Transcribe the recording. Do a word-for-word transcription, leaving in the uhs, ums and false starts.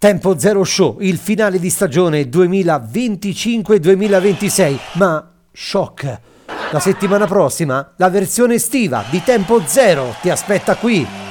Tempo Zero Show, il finale di stagione duemilaventicinque duemilaventisei, ma shock! La settimana prossima la versione estiva di Tempo Zero ti aspetta qui.